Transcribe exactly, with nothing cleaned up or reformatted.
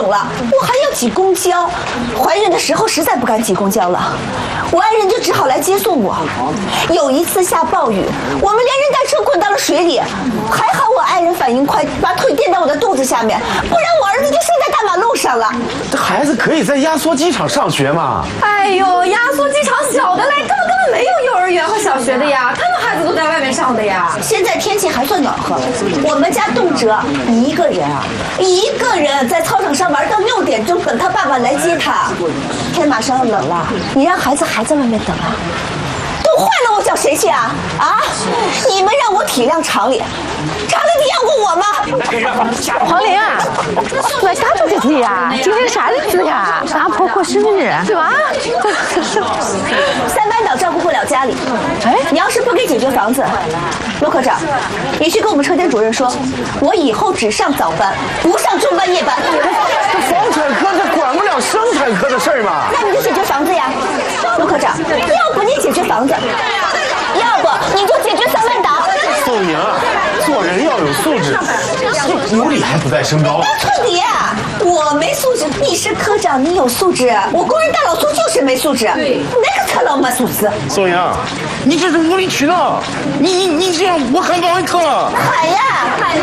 了，我还要挤公交。怀孕的时候实在不敢挤公交了，我爱人就只好来接送我。有一次下暴雨，我们连人带车滚到了水里，还好我爱人反应快，把腿垫到我的肚子下面，不然我儿子就摔在大马路上了。 这孩子可以在压缩机厂上学吗？ 哎呦，压缩机厂小的嘞，根本根本没有幼儿园和小学的呀，他们孩子都在外面上的呀。 现在天气还算暖和，我们家动辄一个人啊，一个人在操场上玩到六点钟，等他爸爸来接他。天马上要冷了，你让孩子还在外面等啊？都坏了，我找谁去啊？啊！你们让我体谅厂里，厂里体谅过我吗？ 黄玲啊，来干什么去呀？今天啥日子呀？俺婆过生日，对吧？ 三班倒照顾不了家里，哎，你要是不给解决房子，陆科长，你去跟我们车间主任说，我以后只上早班，不上中班夜班。 这房产科他管不了生产科的事儿嘛？ 那你就解决房子呀，陆科长，要不你解决房子，要不你就解决三班倒。 宋宁，做人要有素质，有理还不带升高。 彻底啊！我没素质，你是科长，你有素质。我工人大老粗就是没素质，哪个科老没素质？ 宋宁，你这是无理取闹，你你你这样我很不会克了。 喊呀！喊